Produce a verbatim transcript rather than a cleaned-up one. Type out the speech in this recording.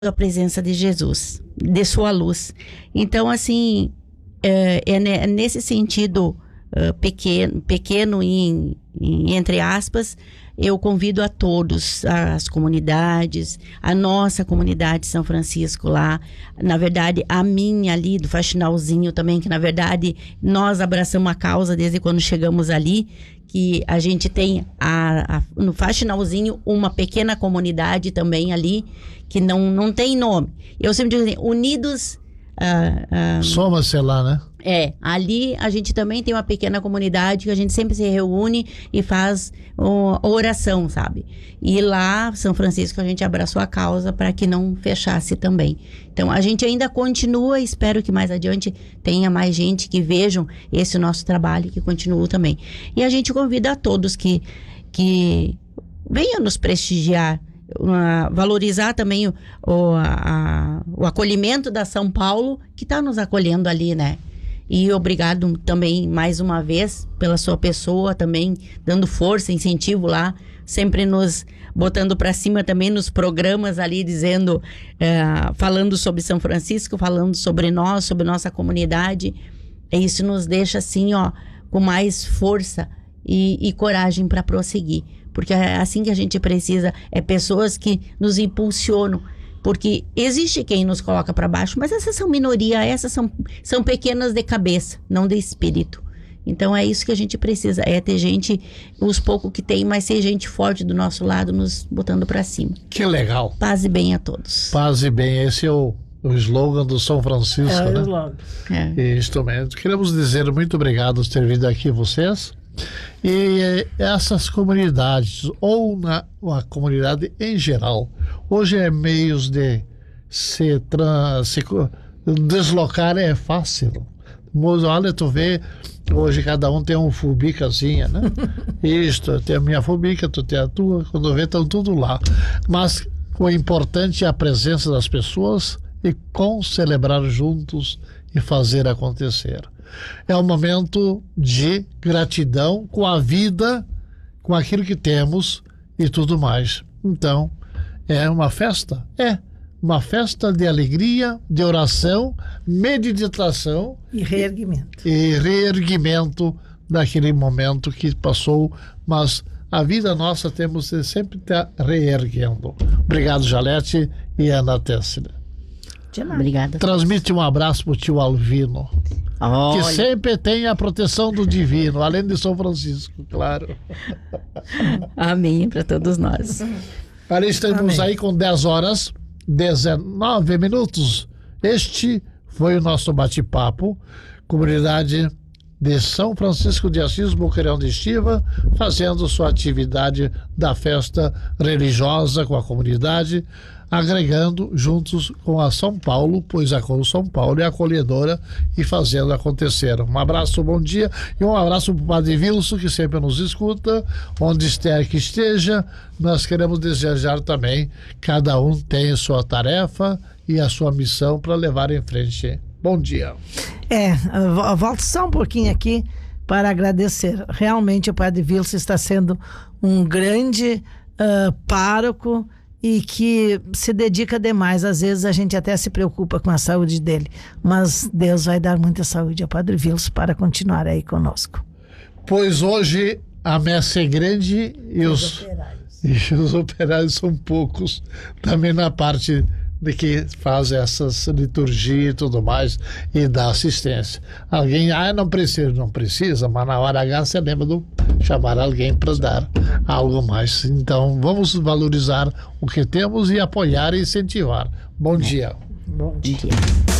a presença de Jesus, de sua luz. Então, assim, é, é nesse sentido uh, pequeno, pequeno em, em, entre aspas, eu convido a todos, as comunidades, a nossa comunidade de São Francisco lá, na verdade, a minha ali, do Faxinalzinho também, que na verdade nós abraçamos a causa desde quando chegamos ali, que a gente tem a, a, no Faxinalzinho uma pequena comunidade também ali, que não, não tem nome. Eu sempre digo assim, unidos... Uh, uh, Soma-se lá, né? É, ali a gente também tem uma pequena comunidade que a gente sempre se reúne e faz uh, oração, sabe? E lá, São Francisco, a gente abraçou a causa para que não fechasse também. Então, a gente ainda continua, espero que mais adiante tenha mais gente que vejam esse nosso trabalho e que continue também. E a gente convida a todos que, que venham nos prestigiar, Uh, valorizar também o, o, a, o acolhimento da São Paulo, que está nos acolhendo ali, né? E obrigado também, mais uma vez, pela sua pessoa também, dando força, incentivo lá, sempre nos botando para cima também nos programas ali, dizendo, uh, falando sobre São Francisco, falando sobre nós, sobre nossa comunidade. E isso nos deixa assim, ó, com mais força e, e coragem para prosseguir. Porque é assim que a gente precisa, é pessoas que nos impulsionam, porque existe quem nos coloca para baixo, mas essas são minoria, essas são, são pequenas de cabeça, não de espírito. Então é isso que a gente precisa, é ter gente, os poucos que tem, mas ser gente forte do nosso lado, nos botando para cima. Que legal. Paz e bem a todos. Paz e bem, esse é o, o slogan do São Francisco, é, né? O slogan. É. Isto mesmo. Queremos dizer muito obrigado por ter vindo aqui vocês. E essas comunidades, ou na a comunidade em geral, hoje é meios de se, trans, se deslocar é fácil. Mas olha, tu vê, hoje cada um tem um fubicazinha, né? Isto, tem a minha fubica, tu tem a tua, quando vê estão tudo lá. Mas o importante é a presença das pessoas e com celebrar juntos e fazer acontecer. É um momento de gratidão com a vida, com aquilo que temos e tudo mais. Então, é uma festa? É. Uma festa de alegria, de oração, meditação e reerguimento. E reerguimento daquele momento que passou, mas a vida nossa temos de sempre estar reerguendo. Obrigado, Jalete e Ana Tessler. Obrigada. Transmite um abraço pro tio Alvino. Olha. Que sempre tem a proteção do divino, além de São Francisco, claro. Amém para todos nós. Ali estamos Amém. Aí com dez horas, dezenove minutos. Este foi o nosso bate-papo. Comunidade de São Francisco de Assis, Boqueirão de Estiva, fazendo sua atividade da festa religiosa com a comunidade, agregando juntos com a São Paulo, pois a São Paulo é acolhedora e fazendo acontecer. Um abraço, bom dia, e um abraço para o Padre Wilson, que sempre nos escuta, onde estiver que esteja. Nós queremos desejar também, cada um tem sua tarefa e a sua missão para levar em frente. Bom dia. É, volto só um pouquinho aqui para agradecer. Realmente o Padre Wilson está sendo um grande uh, pároco e que se dedica demais. Às vezes a gente até se preocupa com a saúde dele, mas Deus vai dar muita saúde ao Padre Wilson para continuar aí conosco. Pois hoje a messe é grande e os, os operários. E os operários são poucos, também na parte de que faz essas liturgias e tudo mais e dá assistência. Alguém, ah, não precisa, não precisa, mas na hora H você lembra de chamar alguém para dar algo mais. Então vamos valorizar o que temos e apoiar e incentivar. Bom dia. Bom dia.